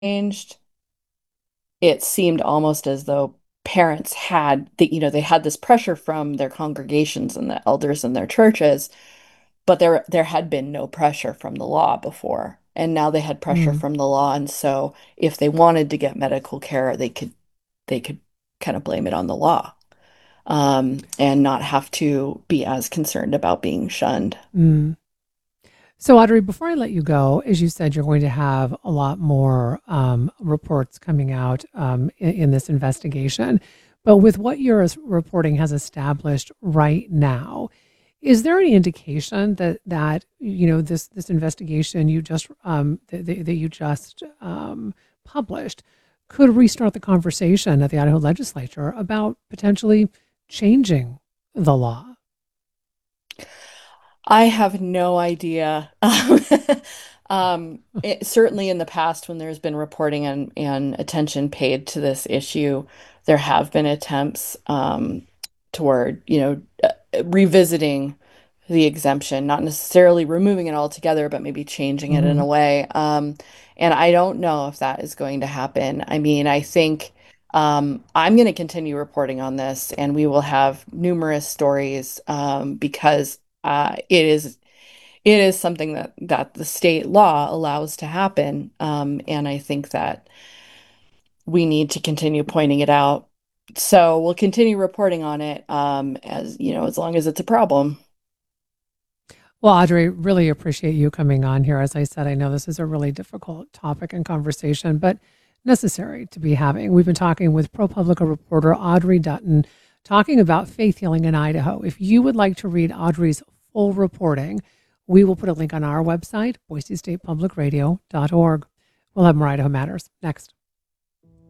changed, it seemed almost as though parents had they had this pressure from their congregations and the elders in their churches, but there had been no pressure from the law before. And now they had pressure Mm, from the law, and so if they wanted to get medical care, they could kind of blame it on the law, and not have to be as concerned about being shunned. mm. So, Audrey, before I let you go, as you said, you're going to have a lot more reports coming out in this investigation. But with what your reporting has established right now, is there any indication that this investigation you just that you just published could restart the conversation at the Idaho legislature about potentially changing the law? I have no idea. Certainly in the past, when there's been reporting and attention paid to this issue, there have been attempts toward, revisiting the exemption, not necessarily removing it altogether, but maybe changing it in Mhm. a way. And I don't know if that is going to happen. I mean, I think I'm going to continue reporting on this, and we will have numerous stories because it is something that the state law allows to happen, and I think that we need to continue pointing it out. So we'll continue reporting on it, as as long as it's a problem. Well, Audrey, really appreciate you coming on here. As I said, I know this is a really difficult topic and conversation, but necessary to be having. We've been talking with ProPublica reporter Audrey Dutton, talking about faith healing in Idaho. If you would like to read Audrey's full reporting, we will put a link on our website, boisestatepublicradio.org. We'll have more Idaho Matters next.